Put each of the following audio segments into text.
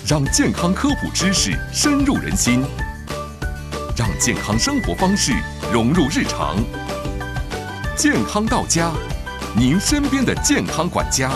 让健康科普知识深入人心，让健康生活方式融入日常。健康到家，您身边的健康管家。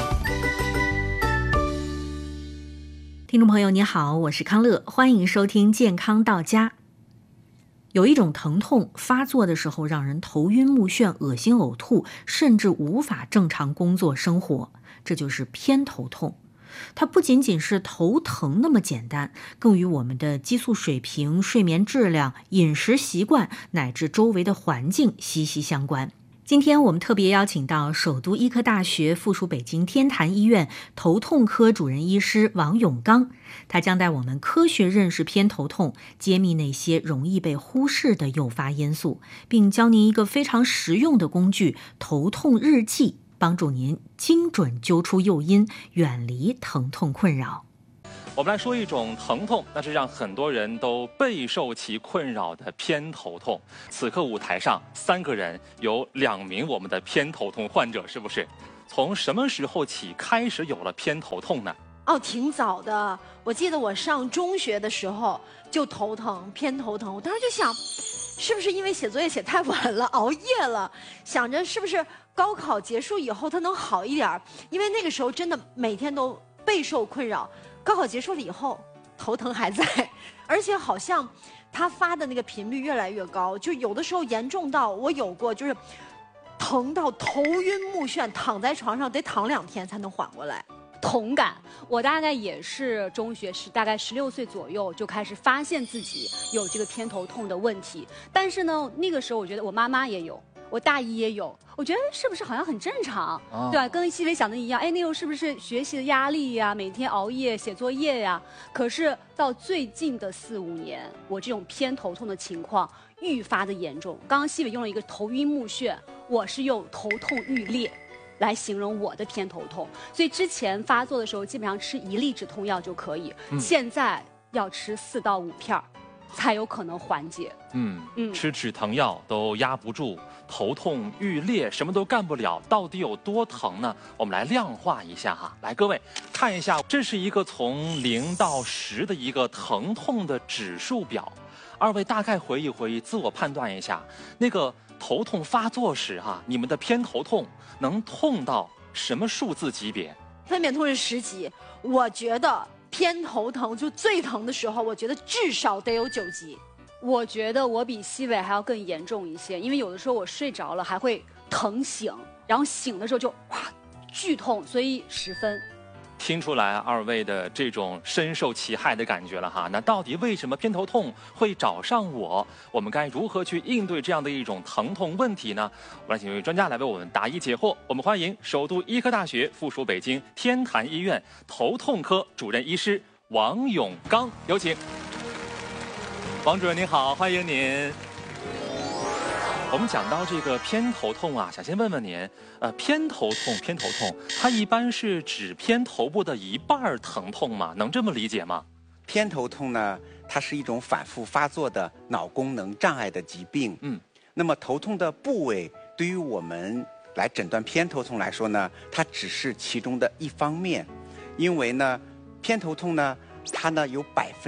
听众朋友你好，我是康乐，欢迎收听健康到家。有一种疼痛发作的时候让人头晕目眩、恶心呕吐，甚至无法正常工作生活，这就是偏头痛。它不仅仅是头疼那么简单，更与我们的激素水平、睡眠质量、饮食习惯乃至周围的环境息息相关。今天我们特别邀请到首都医科大学附属北京天坛医院头痛科主任医师王永刚，他将带我们科学认识偏头痛，揭秘那些容易被忽视的诱发因素，并教您一个非常实用的工具——头痛日记，帮助您精准揪出诱因，远离疼痛困扰。 我们来说一种疼痛，那是让很多人都备受其困扰的偏头痛。此刻舞台上3个人，有2名我们的偏头痛患者，是不是？从什么时候起开始有了偏头痛呢？ 挺早的。我记得我上中学的时候就头疼，偏头疼。我当时就想，是不是因为写作业写太晚了，熬夜了？想着是不是高考结束以后它能好一点？因为那个时候真的每天都备受困扰。高考结束了以后，头疼还在，而且好像它发的那个频率越来越高，就有的时候严重到我有过就是疼到头晕目眩，躺在床上得躺2天才能缓过来。 同感，我大概也是中学时，大概16岁左右就开始发现自己有这个偏头痛的问题。但是呢，那个时候我觉得我妈妈也有，我大姨也有，我觉得是不是好像很正常，对吧？跟细微想的一样，那又是不是学习的压力呀，每天熬夜写作业呀？可是到最近的4、5年，我这种偏头痛的情况愈发的严重。刚刚细微用了一个头晕目眩，我是用头痛欲裂来形容我的偏头痛，所以之前发作的时候基本上吃1粒止痛药就可以，现在要吃4到5片才有可能缓解。 吃止疼药都压不住，头痛欲裂，什么都干不了，到底有多疼呢？我们来量化一下哈。来，各位看一下，这是一个从0到10的一个疼痛的指数表。2位大概回忆回忆，自我判断一下，那个头痛发作时你们的偏头痛能痛到什么数字级别？ 分娩痛是10级，我觉得偏头疼就最疼的时候，我觉得至少得有9级。 我觉得我比西伟还要更严重一些，因为有的时候我睡着了还会疼醒，然后醒的时候就剧痛，所以10分。 听出来2位的这种深受其害的感觉了哈。那到底为什么偏头痛会找上我？我们该如何去应对这样的一种疼痛问题呢？我们来请一位专家来为我们答疑解惑。我们欢迎首都医科大学附属北京天坛医院头痛科主任医师王永刚，有请。王主任您好，欢迎您。我们讲到这个偏头痛想先问问您，偏头痛，它一般是指偏头部的一半疼痛吗？能这么理解吗？ 偏头痛呢，它是一种反复发作的脑功能障碍的疾病。那么头痛的部位对于我们来诊断偏头痛来说呢，它只是其中的一方面，因为呢，偏头痛呢，它呢有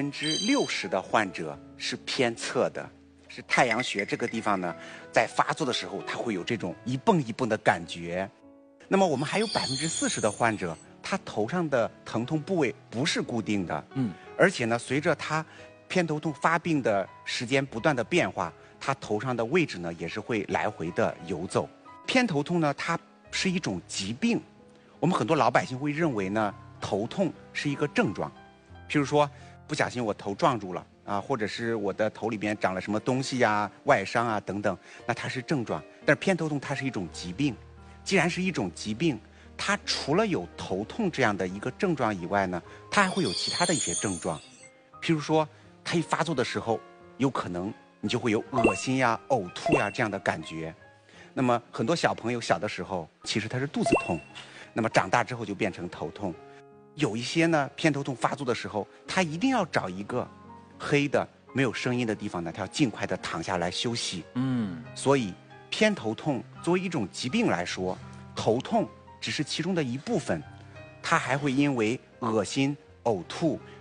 60%的患者是偏侧的。是太阳穴这个地方呢，在发作的时候，它会有这种一蹦一蹦的感觉。那么我们还有40%的患者，他头上的疼痛部位不是固定的，而且呢，随着他偏头痛发病的时间不断的变化，他头上的位置呢也是会来回的游走。偏头痛呢，它是一种疾病，我们很多老百姓会认为呢，头痛是一个症状，譬如说不小心我头撞住了。或者是我的头里边长了什么东西呀、外伤等等，那它是症状。但是偏头痛它是一种疾病，既然是一种疾病，它除了有头痛这样的一个症状以外呢，它还会有其他的一些症状，譬如说它一发作的时候，有可能你就会有恶心呀、呕吐呀这样的感觉。那么很多小朋友小的时候其实他是肚子痛，那么长大之后就变成头痛。有一些呢偏头痛发作的时候，他一定要找一个黑的没有声音的地方呢，他要尽快的躺下来休息。所以偏头痛作为一种疾病来说，头痛只是其中的一部分，它还会因为恶心、呕吐、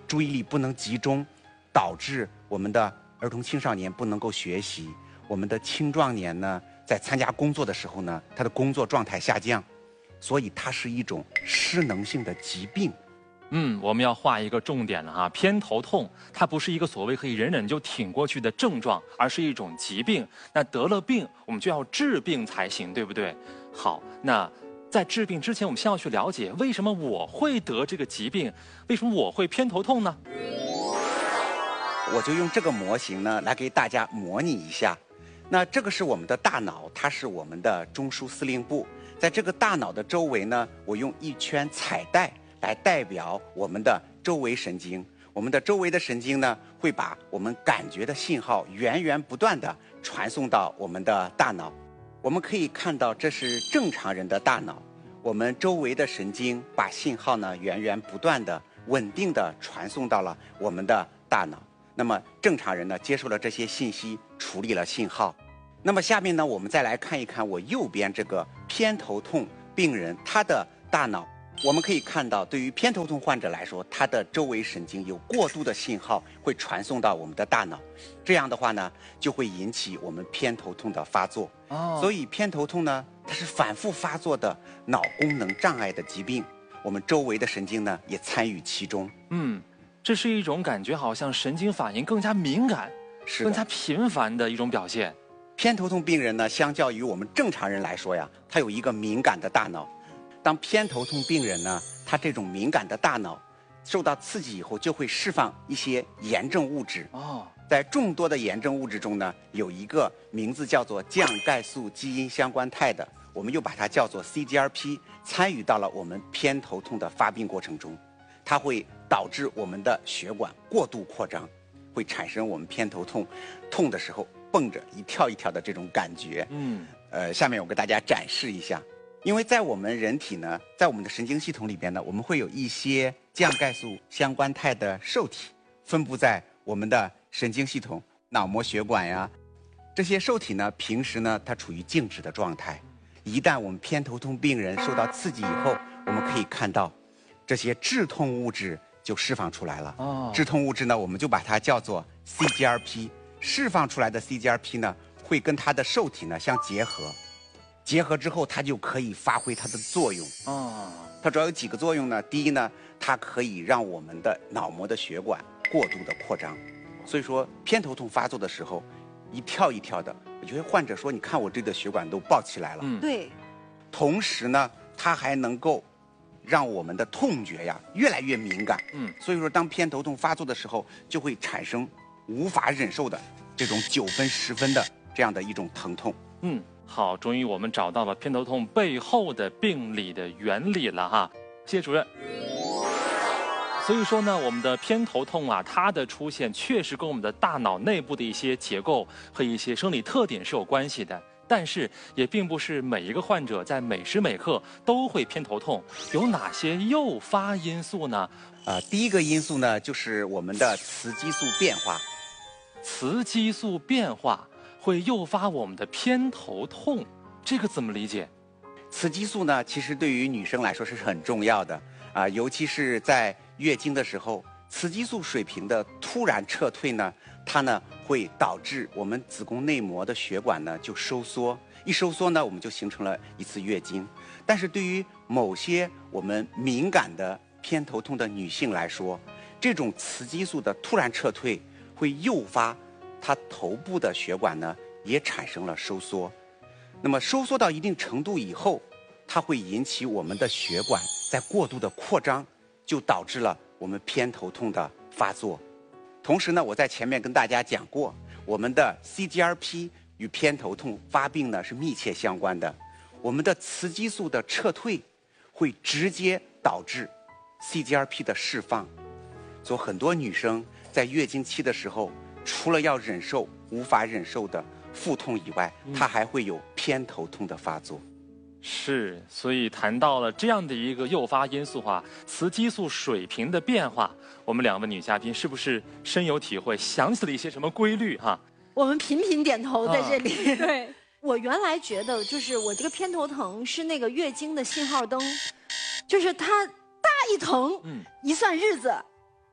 注意力不能集中，导致我们的儿童青少年不能够学习，我们的青壮年呢在参加工作的时候呢，他的工作状态下降，所以它是一种失能性的疾病。 我们要画一个重点了哈，偏头痛它不是一个所谓可以忍忍就挺过去的症状，而是一种疾病。那得了病，我们就要治病才行，对不对？好，那在治病之前，我们先要去了解为什么我会得这个疾病，为什么我会偏头痛呢？ 我就用这个模型呢来给大家模拟一下。那这个是我们的大脑，它是我们的中枢司令部，在这个大脑的周围呢，我用一圈彩带来代表我们的周围神经。我们的周围的神经呢，会把我们感觉的信号源源不断地传送到我们的大脑。我们可以看到，这是正常人的大脑，我们周围的神经把信号呢源源不断地、稳定地传送到了我们的大脑。那么正常人呢，接受了这些信息，处理了信号。那么下面呢，我们再来看一看我右边这个偏头痛病人他的大脑。我们可以看到，对于偏头痛患者来说，他的周围神经有过度的信号会传送到我们的大脑，这样的话呢，就会引起我们偏头痛的发作。所以偏头痛呢，它是反复发作的脑功能障碍的疾病，我们周围的神经呢也参与其中。 这是一种感觉好像神经反应更加敏感、更加频繁的一种表现。 偏头痛病人呢，相较于我们正常人来说呀，他有一个敏感的大脑。当偏头痛病人呢，他这种敏感的大脑受到刺激以后，就会释放一些炎症物质。在众多的炎症物质中呢，有一个名字叫做降钙素基因相关肽的，我们又把它叫做 CGRP， 参与到了我们偏头痛的发病过程中，它会导致我们的血管过度扩张，会产生我们偏头痛，痛的时候蹦着一跳一跳的这种感觉。下面我给大家展示一下。因为在我们人体呢，在我们的神经系统里边呢，我们会有一些降钙素相关肽的受体分布在我们的神经系统、脑膜血管呀。这些受体呢，平时呢它处于静止的状态，一旦我们偏头痛病人受到刺激以后，我们可以看到这些致痛物质就释放出来了。致痛物质呢，我们就把它叫做 CGRP。释放出来的 CGRP 呢，会跟它的受体呢相结合。结合之后，它就可以发挥它的作用。它主要有几个作用呢？第一呢，它可以让我们的脑膜的血管过度的扩张，所以说偏头痛发作的时候，一跳一跳的，有些患者说：“你看我这个血管都爆起来了。” 对。 同时呢，它还能够让我们的痛觉呀越来越敏感。所以说，当偏头痛发作的时候，就会产生无法忍受的这种9分10分的这样的一种疼痛。 好，终于我们找到了偏头痛背后的病理的原理了哈，谢谢主任。所以说呢，我们的偏头痛啊，它的出现确实跟我们的大脑内部的一些结构和一些生理特点是有关系的，但是也并不是每一个患者在每时每刻都会偏头痛。有哪些诱发因素呢？ 第一个因素呢，就是我们的雌激素变化。 雌激素变化会诱发我们的偏头痛，这个怎么理解？ 雌激素呢，其实对于女生来说是很重要的尤其是在月经的时候，雌激素水平的突然撤退呢，它呢会导致我们子宫内膜的血管呢就收缩，一收缩呢，我们就形成了一次月经。但是对于某些我们敏感的偏头痛的女性来说，这种雌激素的突然撤退会诱发它头部的血管呢也产生了收缩，那么收缩到一定程度以后，它会引起我们的血管在过度的扩张，就导致了我们偏头痛的发作。同时呢，我在前面跟大家讲过，我们的 CGRP 与偏头痛发病呢是密切相关的。我们的雌激素的撤退会直接导致 CGRP 的释放，所以很多女生在月经期的时候，除了要忍受无法忍受的腹痛以外，她还会有偏头痛的发作。 是，所以谈到了这样的一个诱发因素雌激素水平的变化，我们2位女嘉宾是不是深有体会，想起了一些什么规律我们频频点头在这里。 对， 我原来觉得就是我这个偏头疼是那个月经的信号灯，就是它大一疼，一算日子，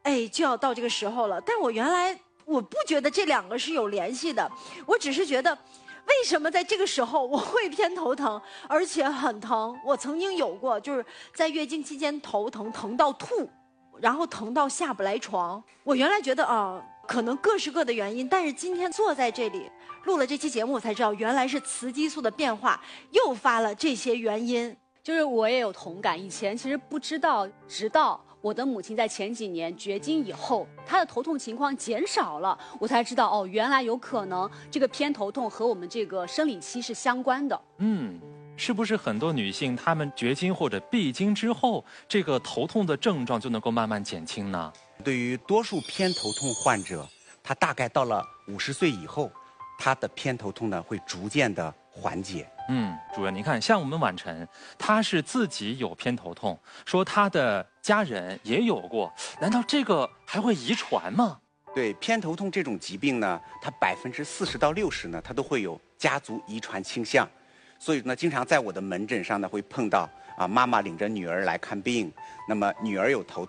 哎，就要到这个时候了。但我原来我不觉得这两个是有联系的，我只是觉得，为什么在这个时候我会偏头疼，而且很疼？我曾经有过，就是在月经期间头疼，疼到吐，然后疼到下不来床。我原来觉得可能各式各的原因，但是今天坐在这里录了这期节目，我才知道原来是雌激素的变化诱发了这些原因。 就是我也有同感，以前其实不知道，直到我的母亲在前几年绝经以后，她的头痛情况减少了，我才知道原来有可能这个偏头痛和我们这个生理期是相关的。 是不是很多女性她们绝经或者闭经之后，这个头痛的症状就能够慢慢减轻呢？ 对于多数偏头痛患者，他大概到了50岁以后，他的偏头痛呢会逐渐的缓解。 主任，您看，像我们婉晨，她是自己有偏头痛，说她的家人也有过，难道这个还会遗传吗？ 对，偏头痛这种疾病呢，它40%到60%呢，它都会有家族遗传倾向，所以呢，经常在我的门诊上呢会碰到妈妈领着女儿来看病，那么女儿有头